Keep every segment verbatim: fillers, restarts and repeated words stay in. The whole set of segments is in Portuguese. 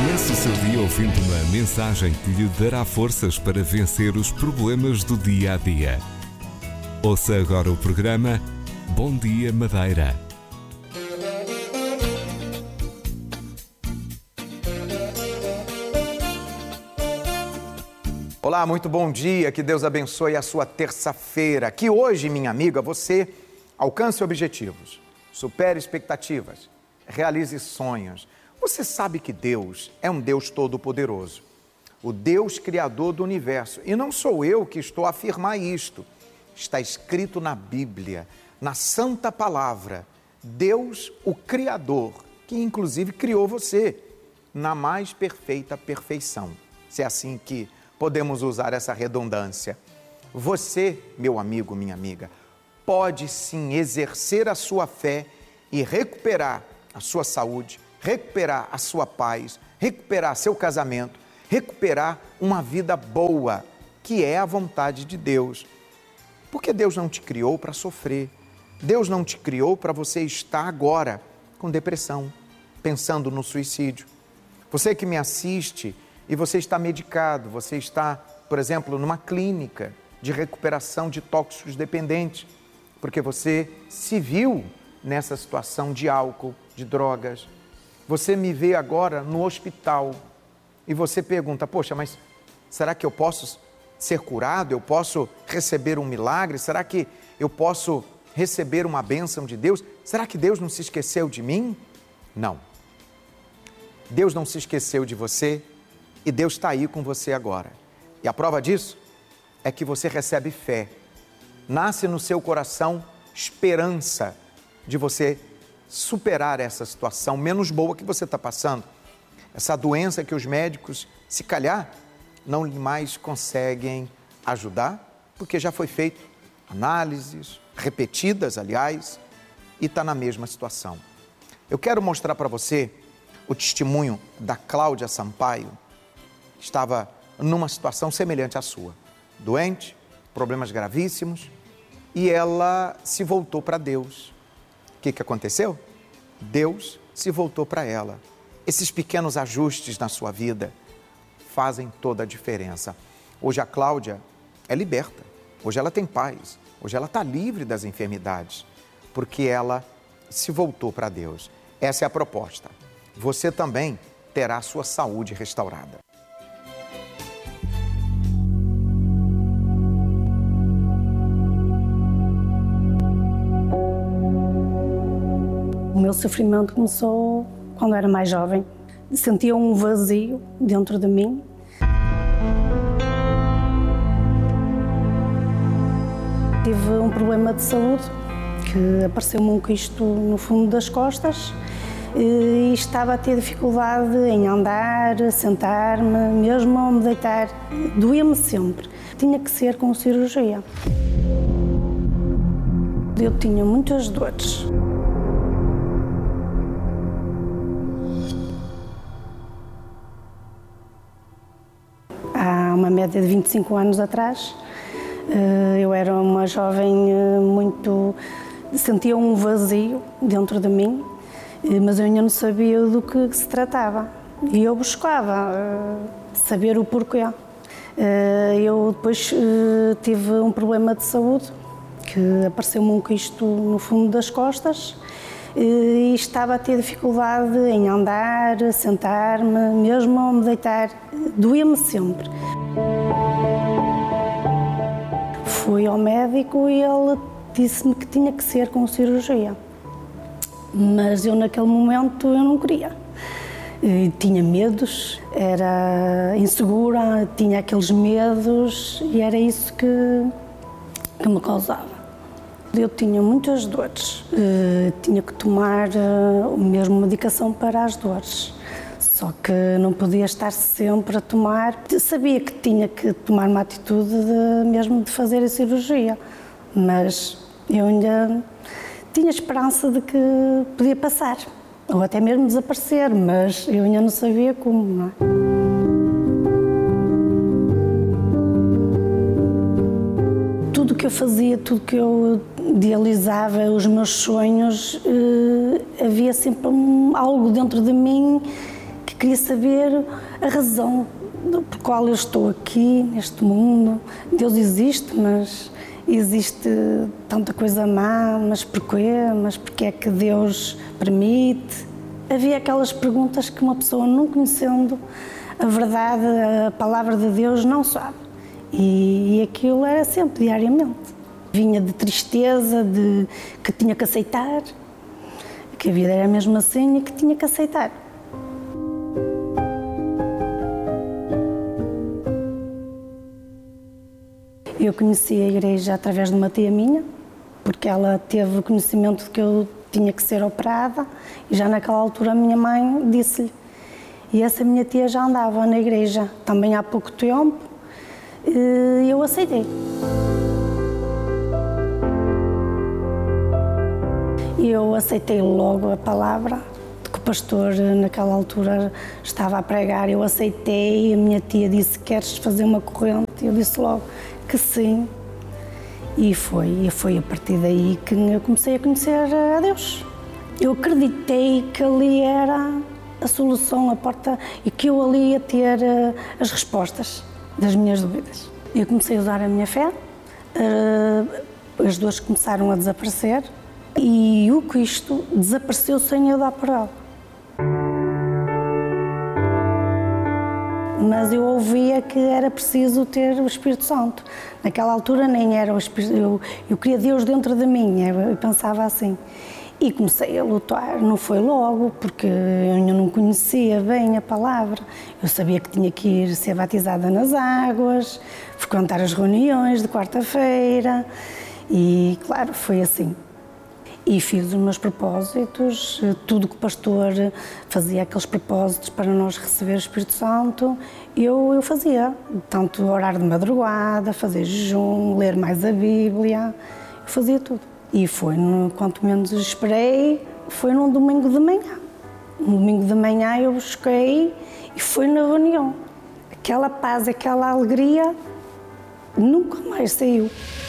Comece o seu dia ouvindo uma mensagem que lhe dará forças para vencer os problemas do dia a dia. Ouça agora o programa Bom Dia Madeira. Olá, muito bom dia, que Deus abençoe a sua terça-feira. Que hoje, minha amiga, você alcance objetivos, supere expectativas, realize sonhos. Você sabe que Deus é um Deus todo-poderoso, o Deus criador do universo. E não sou eu que estou a afirmar isto. Está escrito na Bíblia, na Santa Palavra, Deus, o Criador, que inclusive criou você na mais perfeita perfeição. Se é assim que podemos usar essa redundância. Você, meu amigo, minha amiga, pode sim exercer a sua fé e recuperar a sua saúde, recuperar a sua paz, recuperar seu casamento, recuperar uma vida boa, que é a vontade de Deus. Porque Deus não te criou para sofrer. Deus não te criou para você estar agora com depressão, pensando no suicídio. Você que me assiste e você está medicado, você está, por exemplo, numa clínica de recuperação de tóxicos dependentes, porque você se viu nessa situação de álcool, de drogas. Você me vê agora no hospital e você pergunta, poxa, mas será que eu posso ser curado? Eu posso receber um milagre? Será que eu posso receber uma bênção de Deus? Será que Deus não se esqueceu de mim? Não. Deus não se esqueceu de você e Deus está aí com você agora. E a prova disso é que você recebe fé. Nasce no seu coração esperança de você superar essa situação menos boa que você está passando. Essa doença que os médicos, se calhar, não mais conseguem ajudar, porque já foi feito análises, repetidas, aliás, e está na mesma situação. Eu quero mostrar para você o testemunho da Cláudia Sampaio, que estava numa situação semelhante à sua. Doente, problemas gravíssimos, e ela se voltou para Deus. O que, que aconteceu? Deus se voltou para ela. Esses pequenos ajustes na sua vida fazem toda a diferença. Hoje a Cláudia é liberta, hoje ela tem paz, hoje ela está livre das enfermidades, porque ela se voltou para Deus. Essa é a proposta. Você também terá a sua saúde restaurada. O meu sofrimento começou quando eu era mais jovem. Sentia um vazio dentro de mim. Tive um problema de saúde, que apareceu-me um quisto no fundo das costas e estava a ter dificuldade em andar, sentar-me, mesmo a me deitar. Doía-me sempre. Tinha que ser com cirurgia. Eu tinha muitas dores. Há uma média de vinte e cinco anos atrás, eu era uma jovem muito... sentia um vazio dentro de mim, mas eu ainda não sabia do que se tratava. E eu buscava saber o porquê. Eu depois tive um problema de saúde, que apareceu-me um quisto no fundo das costas, e estava a ter dificuldade em andar, sentar-me, mesmo a me deitar. Doía-me sempre. Fui ao médico e ele disse-me que tinha que ser com cirurgia. Mas eu naquele momento eu não queria. Eu tinha medos, era insegura, tinha aqueles medos e era isso que, que me causava. Eu tinha muitas dores, uh, tinha que tomar uh, mesmo medicação para as dores, só que não podia estar sempre a tomar. Eu sabia que tinha que tomar uma atitude de, mesmo de fazer a cirurgia, mas eu ainda tinha esperança de que podia passar, ou até mesmo desaparecer, mas eu ainda não sabia como, não é? Tudo que eu fazia, tudo que eu idealizava, os meus sonhos, eh, havia sempre um, algo dentro de mim que queria saber a razão por qual eu estou aqui, neste mundo. Deus existe, mas existe tanta coisa má, mas porquê? Mas porquê é que Deus permite? Havia aquelas perguntas que uma pessoa, não conhecendo a verdade, a palavra de Deus, não sabe. E, e aquilo era sempre, diariamente. Vinha de tristeza, de que tinha que aceitar, que a vida era mesmo assim e que tinha que aceitar. Eu conheci a igreja através de uma tia minha, porque ela teve conhecimento de que eu tinha que ser operada, e já naquela altura a minha mãe disse-lhe. E essa minha tia já andava na igreja também há pouco tempo, e eu aceitei. Eu aceitei logo a palavra que o pastor naquela altura estava a pregar. Eu aceitei, a minha tia disse: queres fazer uma corrente? Eu disse logo que sim. E foi, e foi a partir daí que eu comecei a conhecer a Deus. Eu acreditei que ali era a solução, a porta, e que eu ali ia ter as respostas das minhas dúvidas. Eu comecei a usar a minha fé, as dores começaram a desaparecer, e o Cristo desapareceu sem eu dar por ela. Mas eu ouvia que era preciso ter o Espírito Santo. Naquela altura nem era o Espírito, eu, eu queria Deus dentro de mim, eu pensava assim. E comecei a lutar, não foi logo, porque eu não conhecia bem a palavra. Eu sabia que tinha que ir ser batizada nas águas, frequentar as reuniões de quarta-feira, e claro, foi assim. E fiz os meus propósitos, tudo que o pastor fazia, aqueles propósitos para nós receber o Espírito Santo, eu, eu fazia. Tanto orar de madrugada, fazer jejum, ler mais a Bíblia, eu fazia tudo. E foi, quanto menos esperei, foi num domingo de manhã. Um domingo de manhã eu busquei e fui na reunião. Aquela paz, aquela alegria, nunca mais saiu.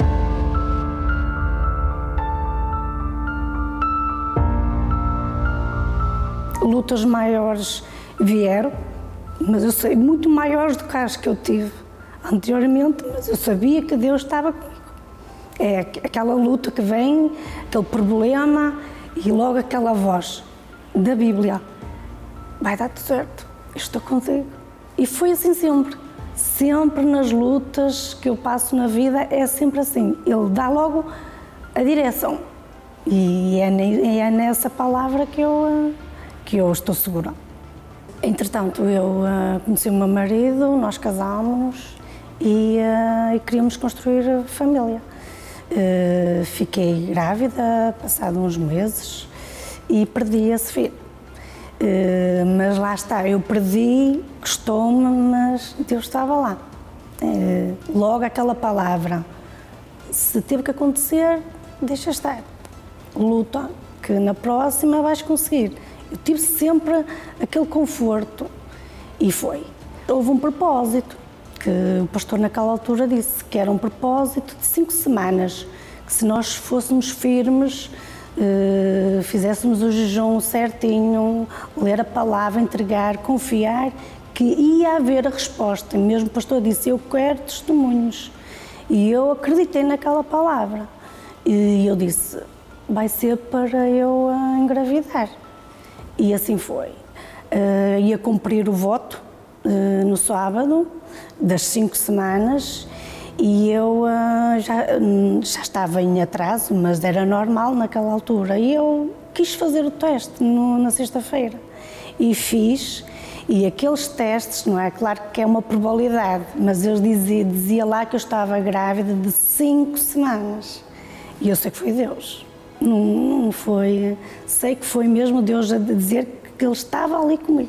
Lutas maiores vieram, mas eu sei, muito maiores do que as que eu tive anteriormente, mas eu sabia que Deus estava comigo. É aquela luta que vem, aquele problema, e logo aquela voz da Bíblia: vai dar tudo certo, eu estou contigo. E foi assim sempre, sempre nas lutas que eu passo na vida, é sempre assim, Ele dá logo a direção, e é, é nessa palavra que eu... que eu estou segura. Entretanto, eu uh, conheci o meu marido, nós casámos e, uh, e queríamos construir família. Uh, fiquei grávida, passado uns meses, e perdi esse filho. Uh, mas lá está, eu perdi, gostou-me, mas Deus estava lá. Uh, logo aquela palavra: se teve que acontecer, deixa estar. Luta, que na próxima vais conseguir. Eu tive sempre aquele conforto, e foi. Houve um propósito, que o pastor naquela altura disse que era um propósito de cinco semanas, que se nós fôssemos firmes, eh, fizéssemos o jejum certinho, ler a palavra, entregar, confiar, que ia haver a resposta. E mesmo o pastor disse: eu quero testemunhos. E eu acreditei naquela palavra. E eu disse: vai ser para eu engravidar. E assim foi. Uh, ia cumprir o voto uh, no sábado, das cinco semanas, e eu uh, já, já estava em atraso, mas era normal naquela altura. E eu quis fazer o teste no, na sexta-feira. E fiz, e aqueles testes, não é? Claro que é uma probabilidade, mas eu dizia, dizia lá que eu estava grávida de cinco semanas. E eu sei que foi Deus. Não, não foi, sei que foi mesmo Deus a dizer que Ele estava ali comigo.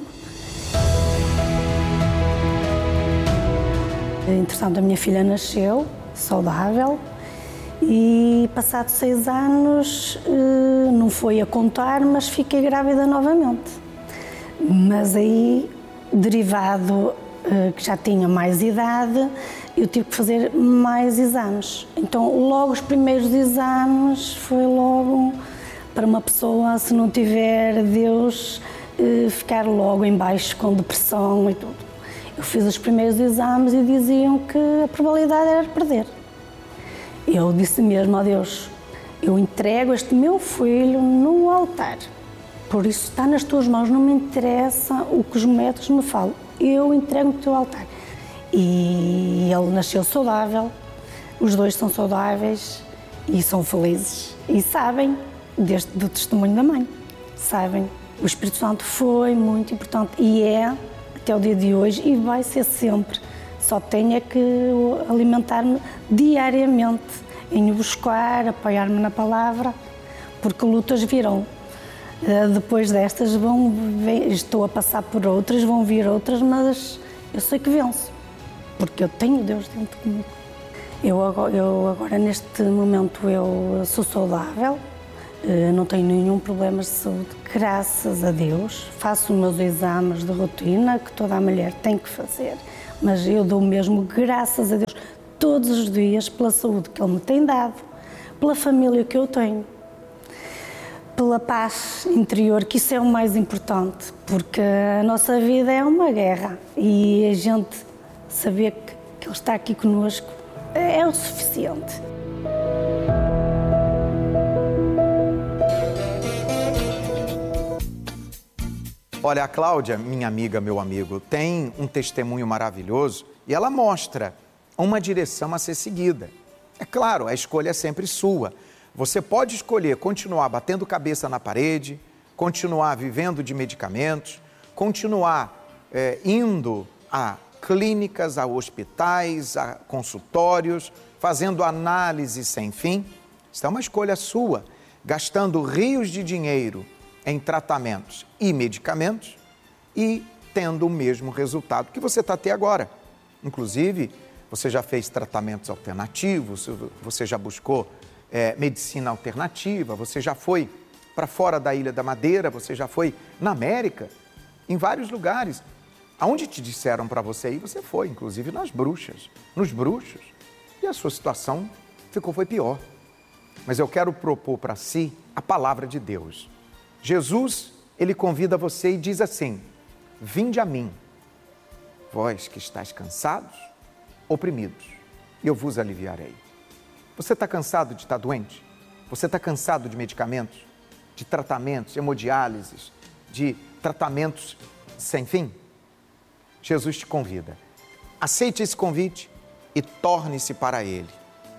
Entretanto, a minha filha nasceu, saudável, e passados seis anos, não foi a contar, mas fiquei grávida novamente. Mas aí, derivado, que já tinha mais idade, eu tive que fazer mais exames. Então, logo os primeiros exames foi logo para uma pessoa, se não tiver Deus, eh, ficar logo em baixo com depressão e tudo. Eu fiz os primeiros exames e diziam que a probabilidade era de perder. Eu disse mesmo a Deus, eu entrego este meu filho no altar, por isso está nas tuas mãos, não me interessa o que os médicos me falam, eu entrego no teu altar. E ele nasceu saudável, os dois são saudáveis e são felizes e sabem deste, do testemunho da mãe, sabem. O Espírito Santo foi muito importante e é até o dia de hoje e vai ser sempre. Só tenho é que alimentar-me diariamente, em buscar, apoiar-me na palavra, porque lutas virão. Depois destas vão, estou a passar por outras, vão vir outras, mas eu sei que venço, porque eu tenho Deus dentro comigo. Eu agora, eu agora neste momento, eu sou saudável, não tenho nenhum problema de saúde, graças a Deus. Faço os meus exames de rotina, que toda a mulher tem que fazer, mas eu dou mesmo graças a Deus todos os dias pela saúde que Ele me tem dado, pela família que eu tenho, pela paz interior, que isso é o mais importante, porque a nossa vida é uma guerra e a gente saber que, que Ele está aqui conosco é o suficiente. Olha, a Cláudia, minha amiga, meu amigo, tem um testemunho maravilhoso e ela mostra uma direção a ser seguida. É claro, a escolha é sempre sua. Você pode escolher continuar batendo cabeça na parede, continuar vivendo de medicamentos, continuar é, indo a clínicas, a hospitais, a consultórios, fazendo análises sem fim. Isso é uma escolha sua, gastando rios de dinheiro em tratamentos e medicamentos e tendo o mesmo resultado que você está até agora. Inclusive, você já fez tratamentos alternativos, você já buscou é, medicina alternativa, você já foi para fora da Ilha da Madeira, você já foi na América, em vários lugares. Aonde te disseram para você ir, você foi, inclusive nas bruxas, nos bruxos. E a sua situação ficou, foi pior. Mas eu quero propor para si a palavra de Deus. Jesus, Ele convida você e diz assim, vinde a mim, vós que estáis cansados, oprimidos, e eu vos aliviarei. Você está cansado de estar doente? Você está cansado de medicamentos, de tratamentos, hemodiálises, de tratamentos sem fim? Jesus te convida. Aceite esse convite e torne-se para Ele.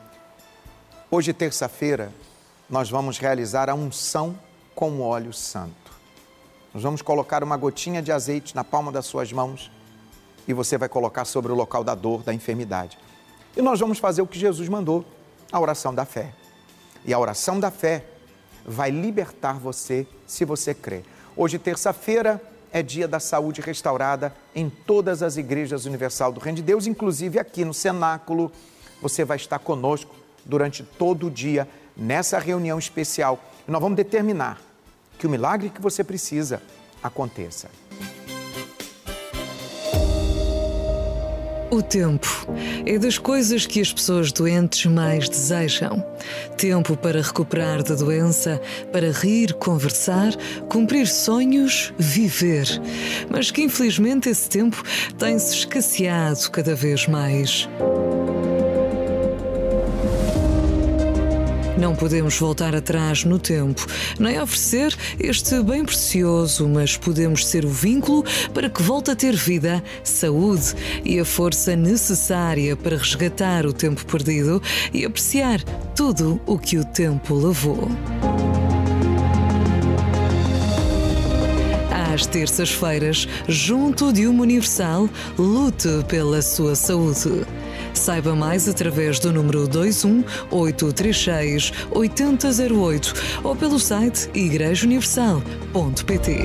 Hoje, terça-feira, nós vamos realizar a unção com o óleo santo. Nós vamos colocar uma gotinha de azeite na palma das suas mãos e você vai colocar sobre o local da dor, da enfermidade. E nós vamos fazer o que Jesus mandou, a oração da fé. E a oração da fé vai libertar você se você crer. Hoje, terça-feira, é dia da saúde restaurada em todas as igrejas universal do Reino de Deus, inclusive aqui no cenáculo. Você vai estar conosco durante todo o dia nessa reunião especial. E nós vamos determinar que o milagre que você precisa aconteça. O tempo é das coisas que as pessoas doentes mais desejam. Tempo para recuperar da doença, para rir, conversar, cumprir sonhos, viver. Mas que infelizmente esse tempo tem-se escasseado cada vez mais. Não podemos voltar atrás no tempo, nem oferecer este bem precioso, mas podemos ser o vínculo para que volte a ter vida, saúde e a força necessária para resgatar o tempo perdido e apreciar tudo o que o tempo levou. Às terças-feiras, junto de uma Universal, lute pela sua saúde. Saiba mais através do número dois um oito três seis oito zero zero oito ou pelo site igreja universal ponto pt.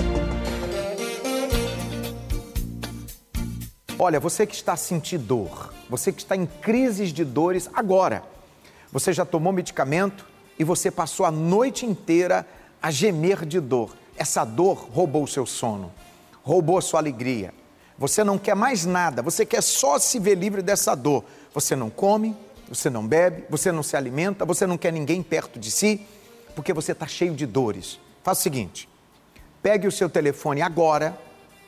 Olha, você que está sentindo dor, você que está em crises de dores agora, você já tomou medicamento e você passou a noite inteira a gemer de dor. Essa dor roubou o seu sono, roubou a sua alegria. Você não quer mais nada, você quer só se ver livre dessa dor. Você não come, você não bebe, você não se alimenta, você não quer ninguém perto de si, porque você está cheio de dores. Faça o seguinte, pegue o seu telefone agora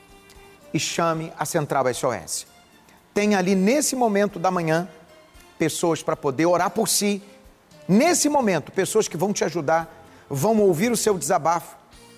e chame a Central S O S. Tem ali nesse momento da manhã pessoas para poder orar por si. Nesse momento, pessoas que vão te ajudar, vão ouvir o seu desabafo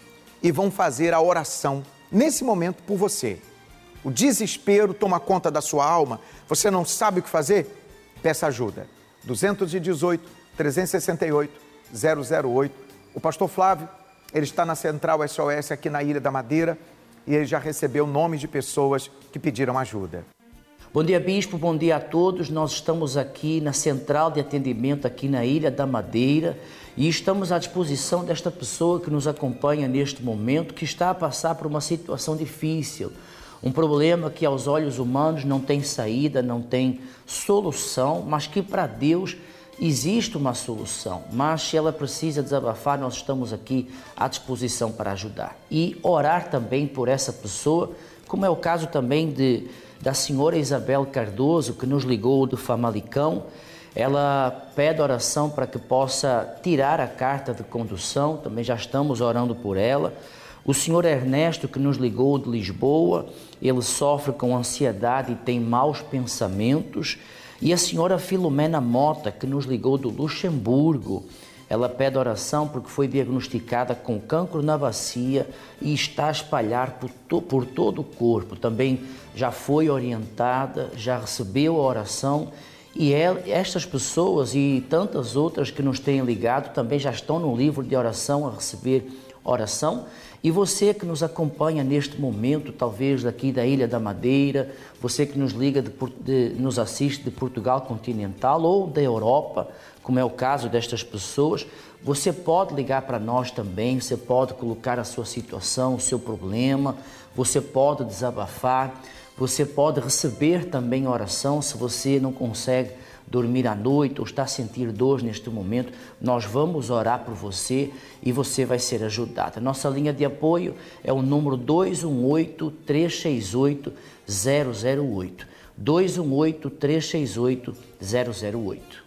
e vão fazer a oração nesse momento por você. O desespero toma conta da sua alma, você não sabe o que fazer? Peça ajuda. dois um oito, três seis oito, zero zero oito. O pastor Flávio, ele está na Central S O S aqui na Ilha da Madeira e ele já recebeu nomes de pessoas que pediram ajuda. Bom dia, Bispo, bom dia a todos. Nós estamos aqui na Central de Atendimento aqui na Ilha da Madeira e estamos à disposição desta pessoa que nos acompanha neste momento, que está a passar por uma situação difícil, um problema que aos olhos humanos não tem saída, não tem solução, mas que para Deus existe uma solução. Mas se ela precisa desabafar, nós estamos aqui à disposição para ajudar. E orar também por essa pessoa, como é o caso também de, da senhora Isabel Cardoso, que nos ligou do Famalicão. Ela pede oração para que possa tirar a carta de condução, também já estamos orando por ela. O senhor Ernesto, que nos ligou de Lisboa, ele sofre com ansiedade e tem maus pensamentos. E a senhora Filomena Mota, que nos ligou do Luxemburgo, ela pede oração porque foi diagnosticada com cancro na bacia e está a espalhar por, to, por todo o corpo. Também já foi orientada, já recebeu a oração. E ela, estas pessoas e tantas outras que nos têm ligado também já estão no livro de oração a receber oração. E você que nos acompanha neste momento, talvez daqui da Ilha da Madeira, você que nos liga, de, de, nos assiste de Portugal continental ou da Europa, como é o caso destas pessoas, você pode ligar para nós também, você pode colocar a sua situação, o seu problema, você pode desabafar, você pode receber também oração se você não consegue dormir à noite ou está a sentir dor neste momento, nós vamos orar por você e você vai ser ajudada. Nossa linha de apoio é o número dois um oito, três seis oito, zero zero oito. dois um oito, três seis oito, zero zero oito.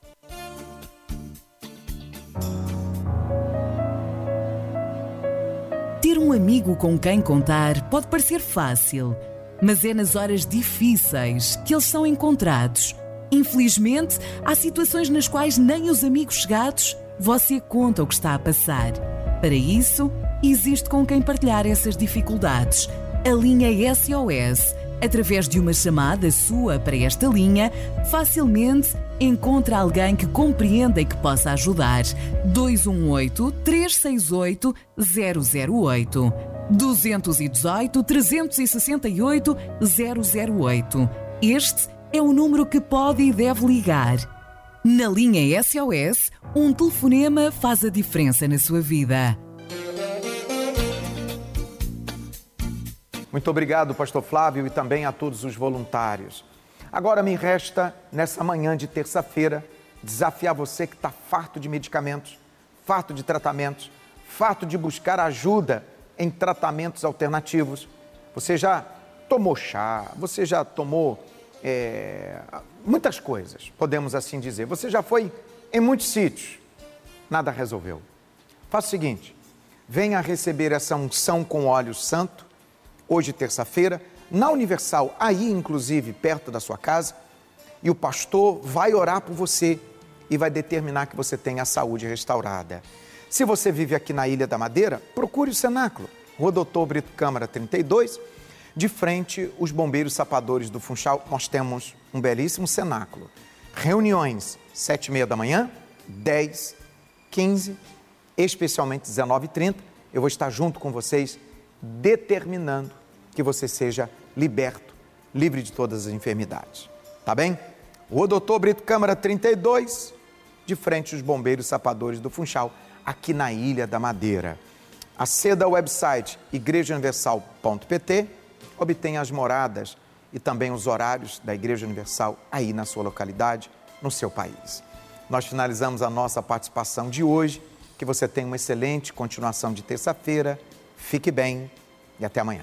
Ter um amigo com quem contar pode parecer fácil, mas é nas horas difíceis que eles são encontrados. Infelizmente, há situações nas quais nem os amigos chegados você conta o que está a passar. Para isso, existe com quem partilhar essas dificuldades. A linha S O S, através de uma chamada sua para esta linha, facilmente encontra alguém que compreenda e que possa ajudar. dois um oito, três seis oito, zero zero oito. dois um oito, três seis oito, zero zero oito. Este é o número que pode e deve ligar. Na linha S O S, um telefonema faz a diferença na sua vida. Muito obrigado, pastor Flávio, e também a todos os voluntários. Agora me resta, nessa manhã de terça-feira, desafiar você que está farto de medicamentos, farto de tratamentos, farto de buscar ajuda em tratamentos alternativos. Você já tomou chá, você já tomou é, muitas coisas, podemos assim dizer. Você já foi em muitos sítios, nada resolveu. Faça o seguinte, venha receber essa unção com óleo santo, hoje terça-feira, na Universal, aí inclusive perto da sua casa, e o pastor vai orar por você e vai determinar que você tenha a saúde restaurada. Se você vive aqui na Ilha da Madeira, procure o cenáculo, Rua Doutor Brito Câmara trinta e dois, de frente os bombeiros sapadores do Funchal. Nós temos um belíssimo cenáculo. Reuniões sete e meia da manhã, dez, quinze, especialmente dezenove e trinta. Eu vou estar junto com vocês, determinando que você seja liberto, livre de todas as enfermidades. Tá bem? Rua Doutor Brito Câmara trinta e dois, de frente os bombeiros sapadores do Funchal, aqui na Ilha da Madeira. Aceda ao website igreja universal ponto p t, obtenha as moradas e também os horários da Igreja Universal aí na sua localidade, no seu país. Nós finalizamos a nossa participação de hoje. Que você tenha uma excelente continuação de terça-feira. Fique bem e até amanhã.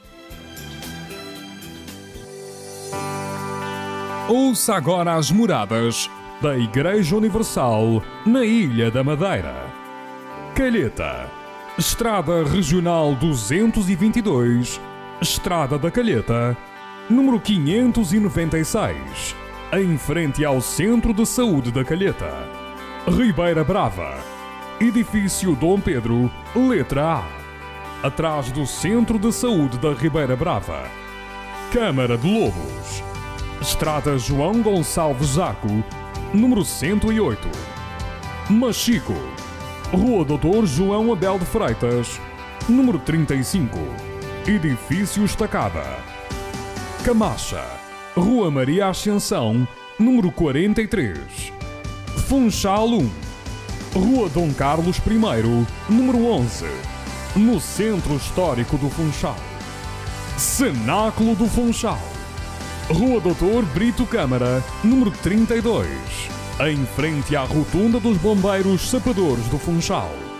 Ouça agora as moradas da Igreja Universal na Ilha da Madeira. Calheta, Estrada Regional duzentos e vinte e dois, Estrada da Calheta, número quinhentos e noventa e seis, em frente ao Centro de Saúde da Calheta. Ribeira Brava, Edifício Dom Pedro, letra A, atrás do Centro de Saúde da Ribeira Brava. Câmara de Lobos, Estrada João Gonçalves Zaco, número cento e oito. Machico, Rua doutor João Abel de Freitas, número trinta e cinco, Edifício Estacada. Camacha, Rua Maria Ascensão, número quarenta e três. Funchal um, Rua Dom Carlos I, número onze, no Centro Histórico do Funchal. Cenáculo do Funchal, Rua doutor Brito Câmara, número trinta e dois, em frente à Rotunda dos Bombeiros Sapadores do Funchal.